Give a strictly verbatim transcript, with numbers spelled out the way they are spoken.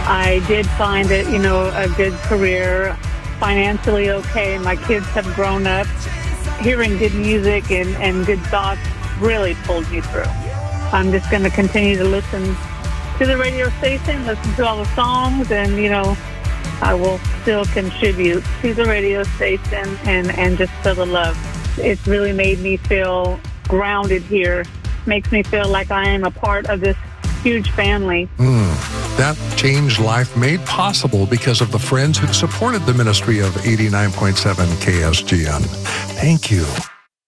I did find it, you know, a good career, financially okay. My kids have grown up. Hearing good music and, and good thoughts really pulled me through. I'm just going to continue to listen to the radio station, listen to all the songs, and, you know, I will still contribute to the radio station and, and just feel the love. It's really made me feel grounded here. Makes me feel like I am a part of this huge family. Mm, that changed life made possible because of the friends who supported the ministry of eighty-nine point seven K S G N. Thank you.